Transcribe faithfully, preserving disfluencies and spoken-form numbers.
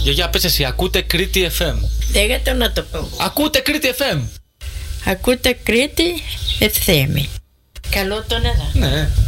Γιαγιά, πες εσύ, ακούτε Κρήτη εφ εμ. Λέγατε να το πω. Ακούτε Κρήτη εφ εμ. Ακούτε Κρήτη εφ εμ. Καλό τον έδα. Ναι.